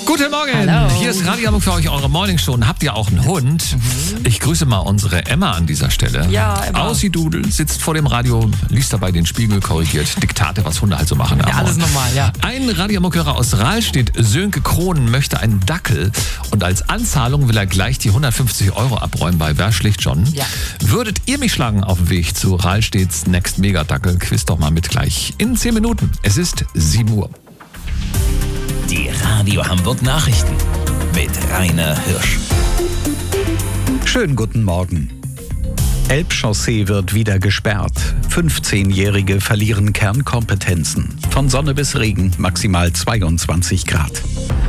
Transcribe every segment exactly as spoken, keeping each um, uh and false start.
Guten Morgen, Hallo. Hier ist Radio Hamburg für euch, eure Morningshow. Und habt ihr auch einen Hund? Mhm. Ich grüße mal unsere Emma an dieser Stelle. Ja, Emma. Aussie-Dudel, sitzt vor dem Radio, liest dabei den Spiegel, korrigiert Diktate, was Hunde halt so machen. Ja, alles normal, ja. Ein Radio Hamburg-Hörer aus Rahlstedt, Sönke Kronen, möchte einen Dackel und als Anzahlung will er gleich die hundertfünfzig Euro abräumen bei Wer schlägt John. Ja. Würdet ihr mich schlagen auf dem Weg zu Rahlstedts Next Mega Dackel? Quiz doch mal mit gleich in zehn Minuten. Es ist sieben Uhr. Die Radio Hamburg Nachrichten mit Rainer Hirsch. Schönen guten Morgen. Elbchaussee wird wieder gesperrt. fünfzehnjährige verlieren Kernkompetenzen. Von Sonne bis Regen maximal zweiundzwanzig Grad.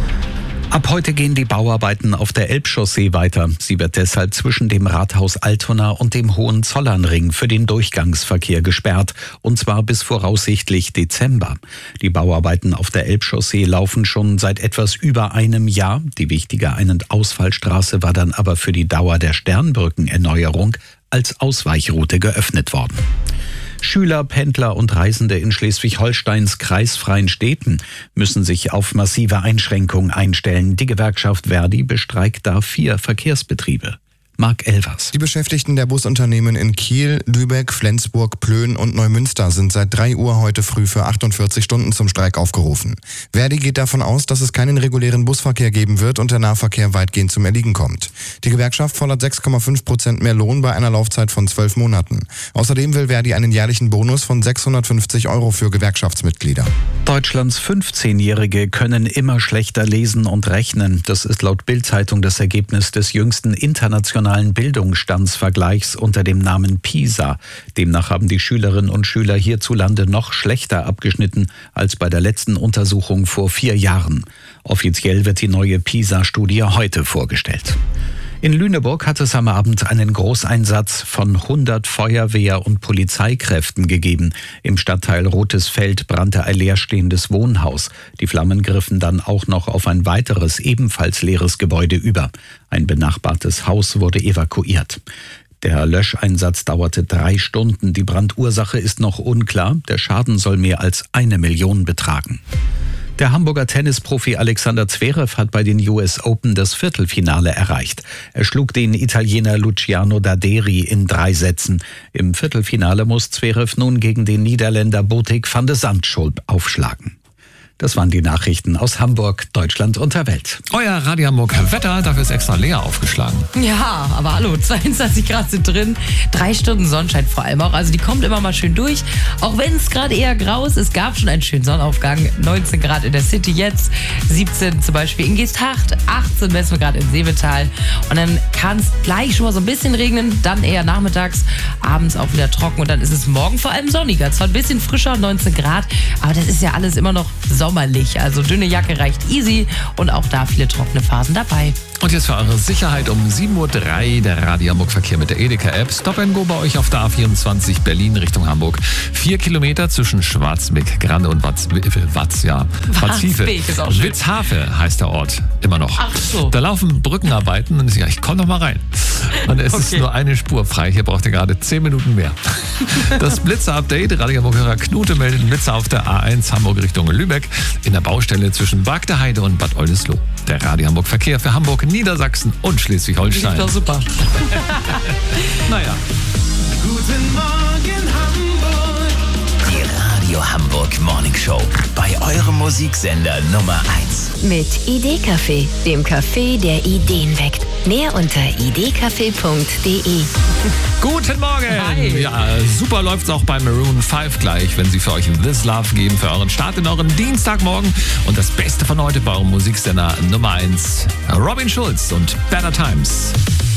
Ab heute gehen die Bauarbeiten auf der Elbchaussee weiter. Sie wird deshalb zwischen dem Rathaus Altona und dem Hohenzollernring für den Durchgangsverkehr gesperrt. Und zwar bis voraussichtlich Dezember. Die Bauarbeiten auf der Elbchaussee laufen schon seit etwas über einem Jahr. Die wichtige Ein- und Ausfallstraße war dann aber für die Dauer der Sternbrückenerneuerung als Ausweichroute geöffnet worden. Schüler, Pendler und Reisende in Schleswig-Holsteins kreisfreien Städten müssen sich auf massive Einschränkungen einstellen. Die Gewerkschaft Verdi bestreikt da vier Verkehrsbetriebe. Marc Elvers. Die Beschäftigten der Busunternehmen in Kiel, Lübeck, Flensburg, Plön und Neumünster sind seit drei Uhr heute früh für achtundvierzig Stunden zum Streik aufgerufen. Verdi geht davon aus, dass es keinen regulären Busverkehr geben wird und der Nahverkehr weitgehend zum Erliegen kommt. Die Gewerkschaft fordert sechs Komma fünf Prozent mehr Lohn bei einer Laufzeit von zwölf Monaten. Außerdem will Verdi einen jährlichen Bonus von sechshundertfünfzig Euro für Gewerkschaftsmitglieder. Deutschlands fünfzehnjährige können immer schlechter lesen und rechnen. Das ist laut Bild-Zeitung das Ergebnis des jüngsten internationalen Bildungsstandsvergleichs unter dem Namen PISA. Demnach haben die Schülerinnen und Schüler hierzulande noch schlechter abgeschnitten als bei der letzten Untersuchung vor vier Jahren. Offiziell wird die neue PISA-Studie heute vorgestellt. In Lüneburg hat es am Abend einen Großeinsatz von hundert Feuerwehr- und Polizeikräften gegeben. Im Stadtteil Rotes Feld brannte ein leerstehendes Wohnhaus. Die Flammen griffen dann auch noch auf ein weiteres, ebenfalls leeres Gebäude über. Ein benachbartes Haus wurde evakuiert. Der Löscheinsatz dauerte drei Stunden. Die Brandursache ist noch unklar. Der Schaden soll mehr als eine Million betragen. Der Hamburger Tennisprofi Alexander Zverev hat bei den U S Open das Viertelfinale erreicht. Er schlug den Italiener Luciano Daderi in drei Sätzen. Im Viertelfinale muss Zverev nun gegen den Niederländer Botic van de Zandschulp aufschlagen. Das waren die Nachrichten aus Hamburg, Deutschland und der Welt. Euer Radio Hamburg Wetter, dafür ist extra Lea aufgeschlagen. Ja, aber hallo, zweiundzwanzig Grad sind drin, drei Stunden Sonnenschein vor allem auch. Also die kommt immer mal schön durch, auch wenn es gerade eher grau ist. Es gab schon einen schönen Sonnenaufgang, neunzehn Grad in der City jetzt, siebzehn zum Beispiel in Geesthacht, achtzehn messen wir gerade in Seevetal. Und dann kann es gleich schon mal so ein bisschen regnen, dann eher nachmittags, abends auch wieder trocken und dann ist es morgen vor allem sonniger. Zwar ein bisschen frischer, neunzehn Grad, aber das ist ja alles immer noch sommerlich. Also dünne Jacke reicht easy und auch da viele trockene Phasen dabei. Und jetzt für eure Sicherheit um sieben Uhr drei der Radio Hamburg Verkehr mit der Edeka-App. Stop and Go bei euch auf der A vierundzwanzig Berlin Richtung Hamburg. Vier Kilometer zwischen Schwarzbeck, Grande und Watz, Watz ja. Watzbeek ist auch schön. Witzhafe heißt der Ort immer noch. Ach so. Da laufen Brückenarbeiten und ich, ja, ich komm doch mal rein. Und es okay. ist nur eine Spur frei. Hier braucht ihr gerade zehn Minuten mehr. Das Blitzer-Update. Radio Hamburg-Hörer Knute meldet Blitzer auf der A eins Hamburg Richtung Lübeck in der Baustelle zwischen Bagdeheide und Bad Oldesloe. Der Radio Hamburg Verkehr für Hamburg, Niedersachsen und Schleswig-Holstein. Das ist doch super. Naja. Guten Morgen Hamburg. Die Radio Hamburg Morning Show. Bei eurem Musiksender Nummer eins. Mit Idee-Café, dem Café, der Ideen weckt. Mehr unter idee-café punkt de. Guten Morgen! Hi. Ja, super läuft's auch bei Maroon fünf gleich, wenn sie für euch This Love geben, für euren Start in euren Dienstagmorgen. Und das Beste von heute bei eurem Musiksender Nummer eins, Robin Schulz und Better Times.